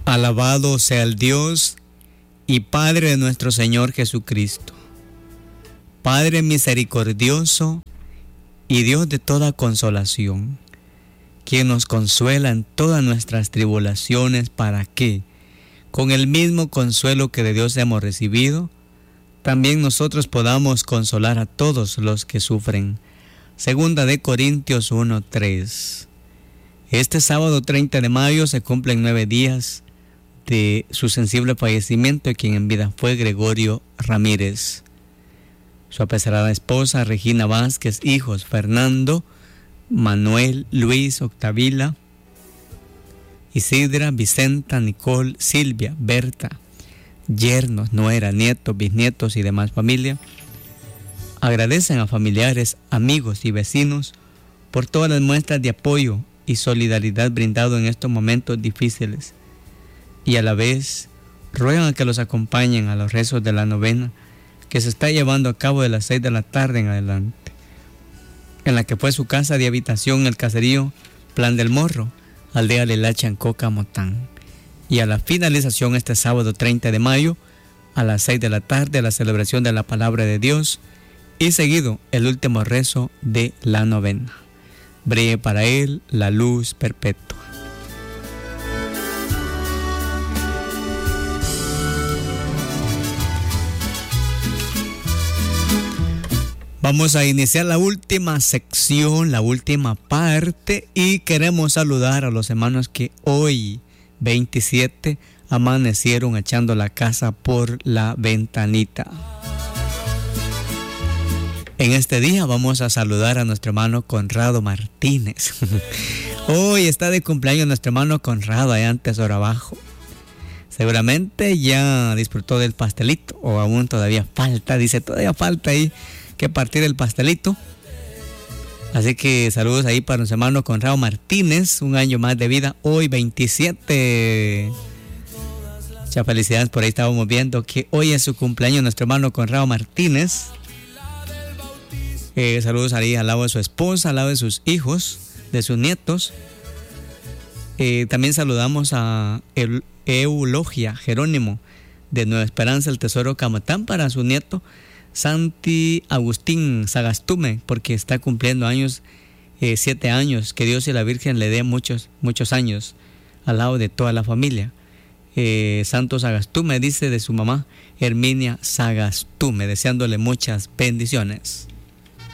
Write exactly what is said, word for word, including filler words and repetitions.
Alabado sea el Dios y Padre de nuestro Señor Jesucristo, Padre misericordioso y Dios de toda consolación, quien nos consuela en todas nuestras tribulaciones, para que, con el mismo consuelo que de Dios hemos recibido, también nosotros podamos consolar a todos los que sufren. Segunda de Corintios uno tres. Este sábado treinta de mayo se cumplen nueve días de su sensible fallecimiento, quien en vida fue Gregorio Ramírez. Su apesarada esposa Regina Vázquez, hijos Fernando, Manuel, Luis, Octavila, Isidra, Vicenta, Nicole, Silvia, Berta, yernos, nuera, nietos, bisnietos y demás familia, agradecen a familiares, amigos y vecinos por todas las muestras de apoyo y solidaridad brindado en estos momentos difíciles, y a la vez ruegan a que los acompañen a los rezos de la novena que se está llevando a cabo de las seis de la tarde en adelante, en la que fue su casa de habitación el caserío Plan del Morro, aldea Lelacha, en Coca, Motán. Y a la finalización este sábado treinta de mayo a las seis de la tarde la celebración de la palabra de Dios y seguido el último rezo de la novena. Brille para él la luz perpetua. Vamos a iniciar la última sección, la última parte, y queremos saludar a los hermanos que hoy, veintisiete, amanecieron echando la casa por la ventanita. En este día vamos a saludar a nuestro hermano Conrado Martínez. Hoy está de cumpleaños nuestro hermano Conrado, allá en Tesoro Abajo. Seguramente ya disfrutó del pastelito, o aún todavía falta, dice, todavía falta ahí que partir el pastelito. Así que saludos ahí para nuestro hermano Conrado Martínez, un año más de vida, hoy veintisiete. Muchas felicidades, por ahí estábamos viendo que hoy es su cumpleaños nuestro hermano Conrado Martínez. Eh, saludos ahí al lado de su esposa, al lado de sus hijos, de sus nietos. Eh, también saludamos a El Eulogia Jerónimo de Nueva Esperanza, el Tesoro Camatán, para su nieto Santi Agustín Sagastume, porque está cumpliendo años, eh, siete años. Que Dios y la Virgen le dé muchos, muchos años al lado de toda la familia. Eh, Santo Sagastume, dice de su mamá Herminia Sagastume, deseándole muchas bendiciones.